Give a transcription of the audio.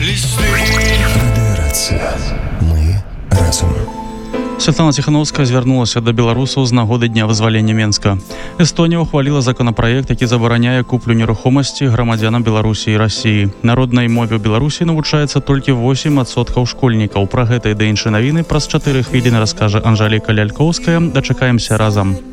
Федэрацыя. Мы разам. Святлана Ціхановская звярнулася да беларусаў з нагоды дня вызвалення Менска. Эстонія ухваліла законапраект, які забараняе куплю нерухомасці грамадзянам Беларусі і Расіі. Народнай мове ў Беларусі навучаецца толькі 8% школьнікаў. Пра гэта і да іншай навіны праз 4 хвіліны раскажа Анжаліка Лялькоўская. Дачакаемся разам.